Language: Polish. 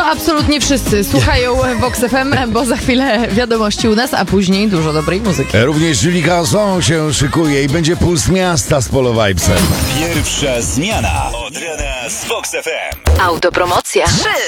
absolutnie wszyscy słuchają Vox FM, bo za chwilę wiadomości u nas, a później dużo dobrej muzyki. Również Julie Gazon się szykuje i będzie Puls Miasta z Polo Vibesem. Pierwsza zmiana od rana z Vox FM. Autopromocja. 3,